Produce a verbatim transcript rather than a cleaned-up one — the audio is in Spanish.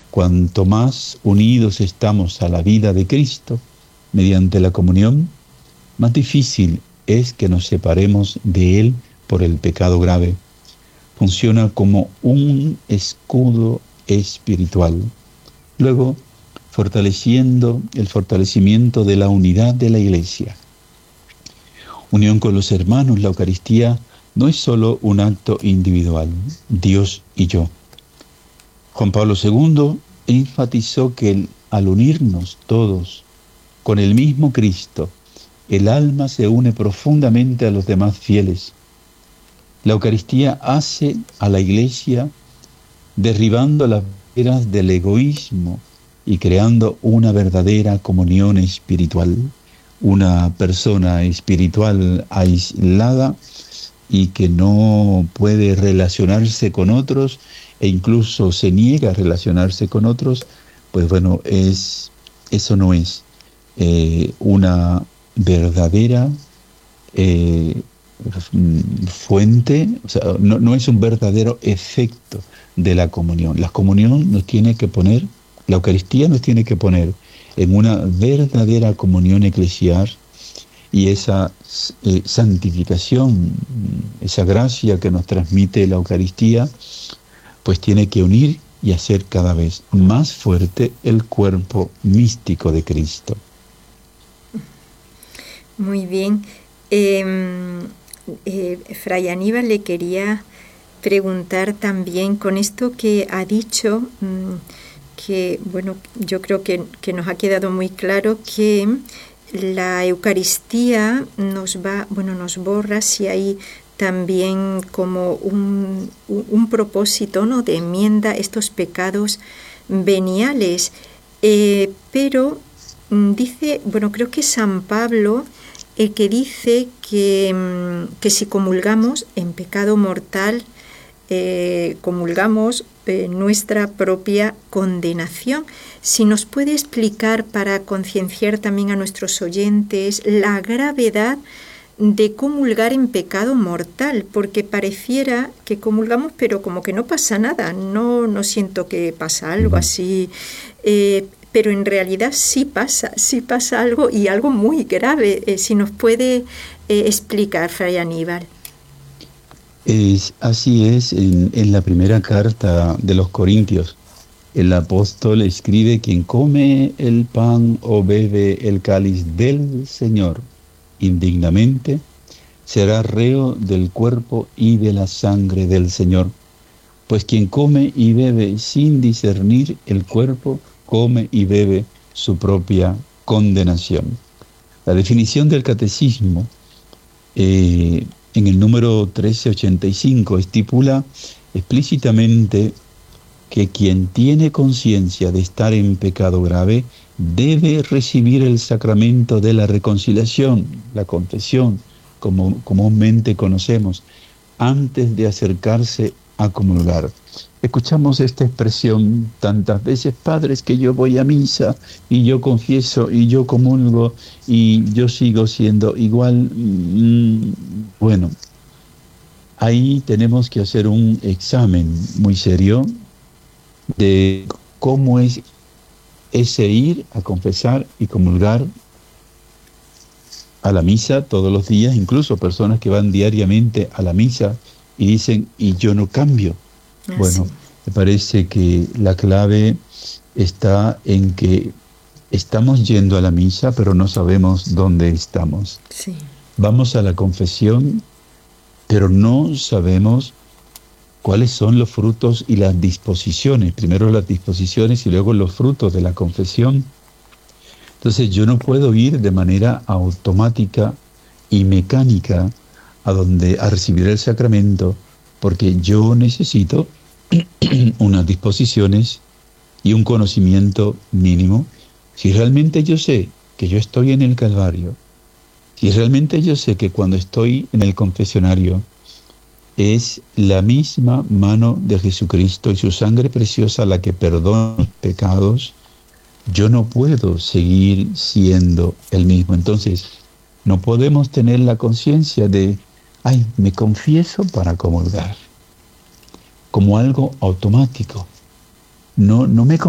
Cuanto más unidos estamos a la vida de Cristo mediante la comunión, más difícil es que nos separemos de Él por el pecado grave. Funciona como un escudo espiritual. Luego, fortaleciendo el fortalecimiento de la unidad de la Iglesia. Unión con los hermanos, la Eucaristía no es solo un acto individual, Dios y yo. Juan Pablo segundo enfatizó que el, al unirnos todos con el mismo Cristo, el alma se une profundamente a los demás fieles. La Eucaristía hace a la Iglesia derribando las barreras del egoísmo y creando una verdadera comunión espiritual. Una persona espiritual aislada y que no puede relacionarse con otros e incluso se niega a relacionarse con otros, pues bueno, es, eso no es eh, una verdadera eh, fuente, o sea, no, no es un verdadero efecto de la comunión. La comunión nos tiene que poner, la Eucaristía nos tiene que poner en una verdadera comunión eclesial, y esa eh, santificación, esa gracia que nos transmite la Eucaristía, pues tiene que unir y hacer cada vez más fuerte el cuerpo místico de Cristo. Muy bien. Eh, eh, Fray Aníbal, le quería preguntar también con esto que ha dicho, mmm, que bueno, yo creo que, que nos ha quedado muy claro que la Eucaristía nos va, bueno, nos borra si hay también como un, un propósito, ¿no?, de enmienda estos pecados veniales. Eh, pero dice, bueno, creo que San Pablo el que dice que, que si comulgamos en pecado mortal, eh, comulgamos eh, nuestra propia condenación. Si nos puede explicar, para concienciar también a nuestros oyentes, la gravedad de comulgar en pecado mortal, porque pareciera que comulgamos pero como que no pasa nada, no, no siento que pasa algo así, eh, pero en realidad sí pasa, sí pasa algo, y algo muy grave. Eh, si nos puede eh, explicar, Fray Aníbal. Es, así es, en, en la primera carta de los Corintios, el apóstol escribe: quien come el pan o bebe el cáliz del Señor indignamente, será reo del cuerpo y de la sangre del Señor. Pues quien come y bebe sin discernir el cuerpo, come y bebe su propia condenación. La definición del catecismo, eh, en el número trece ochenta y cinco, estipula explícitamente que quien tiene conciencia de estar en pecado grave debe recibir el sacramento de la reconciliación, la confesión, como comúnmente conocemos, antes de acercarse a comulgar. Escuchamos esta expresión tantas veces: padres, que yo voy a misa y yo confieso y yo comulgo y yo sigo siendo igual. Bueno, ahí tenemos que hacer un examen muy serio de cómo es ese ir a confesar y comulgar a la misa todos los días, incluso personas que van diariamente a la misa y dicen: y yo no cambio. Ah, bueno, sí. Me parece que la clave está en que estamos yendo a la misa, pero no sabemos dónde estamos. Sí. Vamos a la confesión, pero no sabemos cuáles son los frutos y las disposiciones. Primero las disposiciones y luego los frutos de la confesión. Entonces yo no puedo ir de manera automática y mecánica a donde a recibir el sacramento, porque yo necesito unas disposiciones y un conocimiento mínimo. Si realmente yo sé que yo estoy en el Calvario, si realmente yo sé que cuando estoy en el confesionario es la misma mano de Jesucristo y su sangre preciosa la que perdona los pecados, yo no puedo seguir siendo el mismo. Entonces, no podemos tener la conciencia de, ay, me confieso para comulgar, como algo automático. No, no me